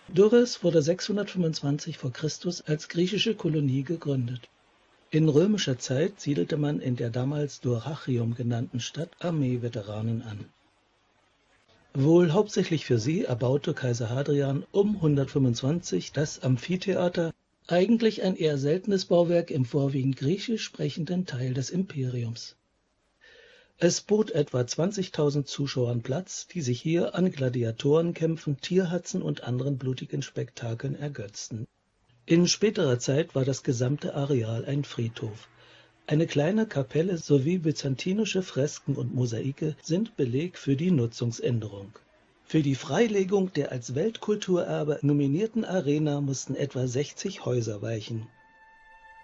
Durres wurde 625 v. Chr. als griechische Kolonie gegründet. In römischer Zeit siedelte man in der damals Dyrrhachium genannten Stadt Armeeveteranen an. Wohl hauptsächlich für sie erbaute Kaiser Hadrian um 125 das Amphitheater, eigentlich ein eher seltenes Bauwerk im vorwiegend griechisch sprechenden Teil des Imperiums. Es bot etwa 20.000 Zuschauern Platz, die sich hier an Gladiatorenkämpfen, Tierhetzen und anderen blutigen Spektakeln ergötzten. In späterer Zeit war das gesamte Areal ein Friedhof. Eine kleine Kapelle sowie byzantinische Fresken und Mosaike sind Beleg für die Nutzungsänderung. Für die Freilegung der als Weltkulturerbe nominierten Arena mussten etwa 60 Häuser weichen.